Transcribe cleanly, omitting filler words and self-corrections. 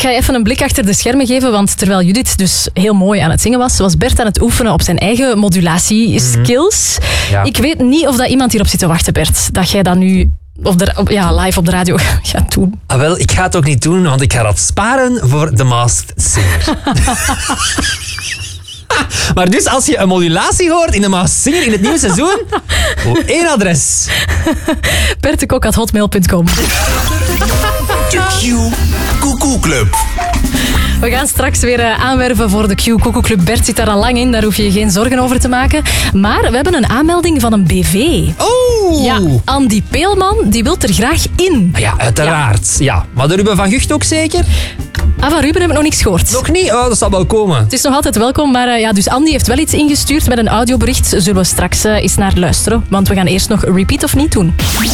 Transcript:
ga je even een blik achter de schermen geven, want terwijl Judith dus heel mooi aan het zingen was Bert aan het oefenen op zijn eigen modulatieskills. Ja. Ik weet niet of dat iemand hierop zit te wachten, Bert, dat jij dat nu live op de radio gaat doen. Wel, ik ga het ook niet doen, want ik ga dat sparen voor The Masked Singer. Maar dus als je een modulatie hoort in The Masked Singer in het nieuwe seizoen, één adres. bertekok@hotmail.com. De Q Koekoe Club. We gaan straks weer aanwerven voor de Q Koekoe Club. Bert zit daar al lang in, daar hoef je je geen zorgen over te maken. Maar we hebben een aanmelding van een BV. Oh! Ja, Andy Peelman, die wil er graag in. Ja, uiteraard. Ja. Maar de Ruben van Gucht ook zeker? Van Ruben heb ik nog niks gehoord. Nog niet? Oh, dat zal wel komen. Het is nog altijd welkom, maar dus Andy heeft wel iets ingestuurd met een audiobericht. Zullen we straks eens naar luisteren, want we gaan eerst nog Repeat of niet doen.